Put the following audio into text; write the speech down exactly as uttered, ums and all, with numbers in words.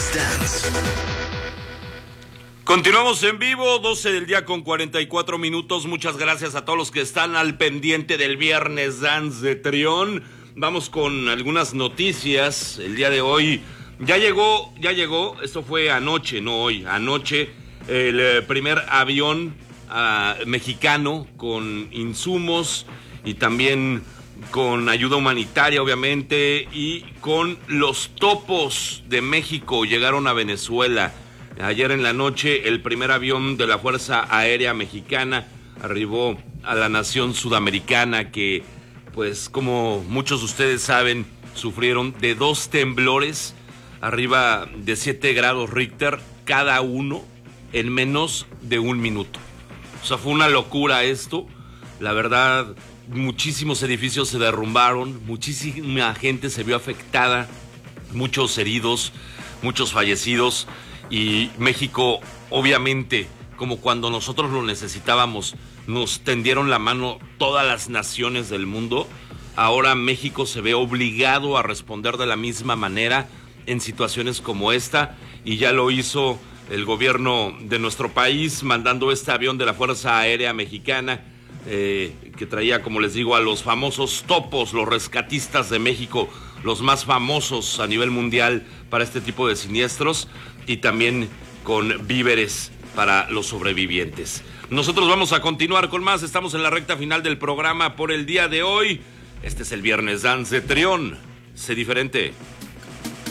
Dance. Continuamos en vivo, doce del día con cuarenta y cuatro minutos. Muchas gracias a todos los que están al pendiente del Viernes Dance de Trión. Vamos con algunas noticias. El día de hoy ya llegó, ya llegó, esto fue anoche, no hoy, anoche, el primer avión uh, mexicano con insumos y también con ayuda humanitaria, obviamente, y con los topos de México llegaron a Venezuela. Ayer en la noche el primer avión de la Fuerza Aérea Mexicana arribó a la nación sudamericana que, pues como muchos de ustedes saben, sufrieron de dos temblores arriba de siete grados Richter cada uno en menos de un minuto. O sea, fue una locura esto. La verdad, muchísimos edificios se derrumbaron, muchísima gente se vio afectada, muchos heridos, muchos fallecidos. Y México, obviamente, como cuando nosotros lo necesitábamos, nos tendieron la mano todas las naciones del mundo. Ahora México se ve obligado a responder de la misma manera en situaciones como esta, y ya lo hizo el gobierno de nuestro país, mandando este avión de la Fuerza Aérea Mexicana, eh, que traía, como les digo, a los famosos topos, los rescatistas de México, los más famosos a nivel mundial para este tipo de siniestros, y también con víveres para los sobrevivientes. Nosotros vamos a continuar con más, estamos en la recta final del programa por el día de hoy. Este es el Viernes Dance de Trión. Sé diferente.